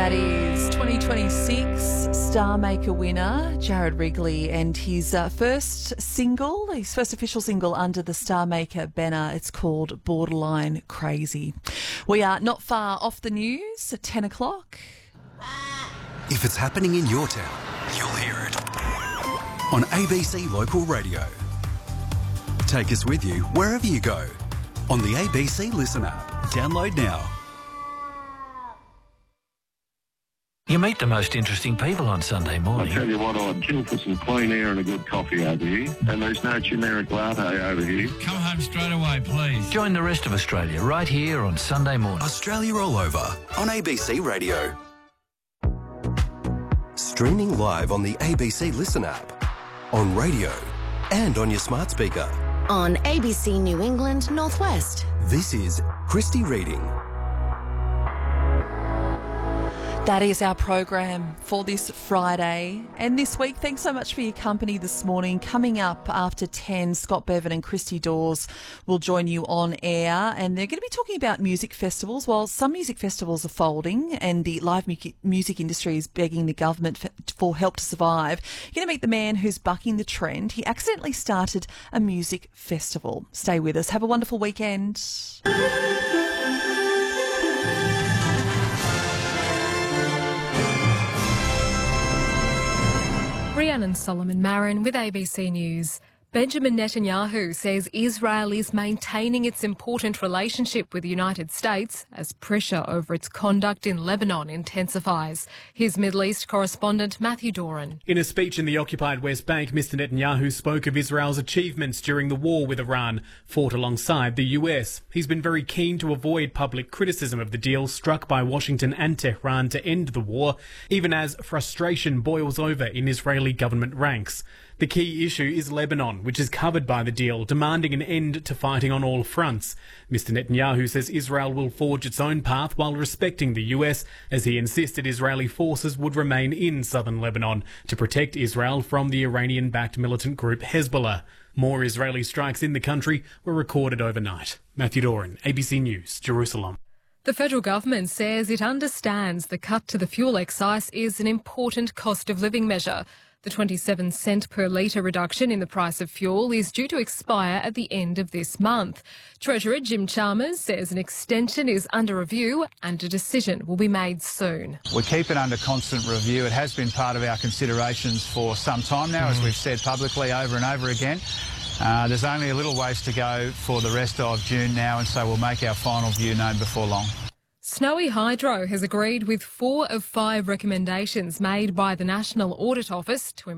That is 2026 Star Maker winner Jared Wrigley and his first official single under the Star Maker banner. It's called Borderline Crazy. We are not far off the news at 10 o'clock. If it's happening in your town, you'll hear it on ABC Local Radio. Take us with you wherever you go on the ABC Listen app. Download now. You meet the most interesting people on Sunday morning. I tell you what, I'd kill for some clean air and a good coffee over here. And there's no generic latte over here. Come home straight away, please. Join the rest of Australia right here on Sunday morning. Australia All Over on ABC Radio. Streaming live on the ABC Listen app, on radio and on your smart speaker. On ABC New England Northwest. This is Christy Reading. That is our program for this Friday and this week. Thanks so much for your company this morning. Coming up after 10, Scott Bevan and Christy Dawes will join you on air, and they're going to be talking about music festivals. While some music festivals are folding and the live music industry is begging the government for help to survive, you're going to meet the man who's bucking the trend. He accidentally started a music festival. Stay with us. Have a wonderful weekend. Rhiannon Solomon Marin with ABC News. Benjamin Netanyahu says Israel is maintaining its important relationship with the United States as pressure over its conduct in Lebanon intensifies. Here's Middle East correspondent Matthew Doran. In a speech in the occupied West Bank, Mr Netanyahu spoke of Israel's achievements during the war with Iran, fought alongside the US. He's been very keen to avoid public criticism of the deal struck by Washington and Tehran to end the war, even as frustration boils over in Israeli government ranks. The key issue is Lebanon, which is covered by the deal, demanding an end to fighting on all fronts. Mr Netanyahu says Israel will forge its own path while respecting the US, as he insisted Israeli forces would remain in southern Lebanon to protect Israel from the Iranian-backed militant group Hezbollah. More Israeli strikes in the country were recorded overnight. Matthew Doran, ABC News, Jerusalem. The federal government says it understands the cut to the fuel excise is an important cost of living measure. The 27 cent per litre reduction in the price of fuel is due to expire at the end of this month. Treasurer Jim Chalmers says an extension is under review and a decision will be made soon. We keep it under constant review. It has been part of our considerations for some time now, as we've said publicly over and over again. There's only a little ways to go for the rest of June now, and so we'll make our final view known before long. Snowy Hydro has agreed with 4 of 5 recommendations made by the National Audit Office to